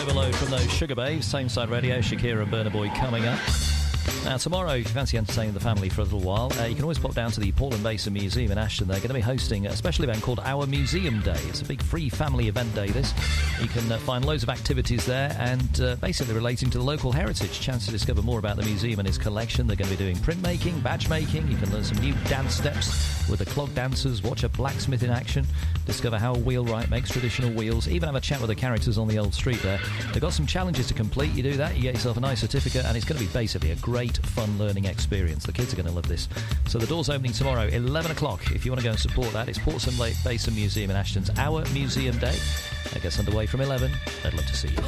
overload from those Sugar Babes. Same Side Radio, Shakira and Burna Boy coming up. Now, tomorrow, if you fancy entertaining the family for a little while, you can always pop down to the Paul and Basin Museum in Ashton. They're going to be hosting a special event called Our Museum Day. It's a big free family event day, this. You can find loads of activities there and basically relating to the local heritage. Chance to discover more about the museum and its collection. They're going to be doing printmaking, badge making. You can learn some new dance steps with the clog dancers, watch a blacksmith in action, discover how a wheelwright makes traditional wheels, even have a chat with the characters on the old street there. They've got some challenges to complete. You do that, you get yourself a nice certificate, and it's going to be basically a great fun learning experience. The kids are going to love this. So the door's opening tomorrow, 11 o'clock. If you want to go and support that, it's Portsmouth Basin Museum in Ashton's Our Museum Day. That gets underway from 11. I'd love to see you.